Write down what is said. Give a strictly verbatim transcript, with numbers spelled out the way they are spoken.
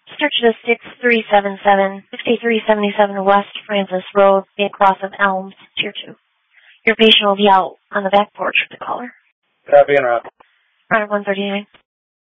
Search the six three seven seven, six three seven seven West Francis Road, Bay Cross of Elms, Tier two. Your patient will be out on the back porch with the caller. Copy and route. Route one thirty-nine.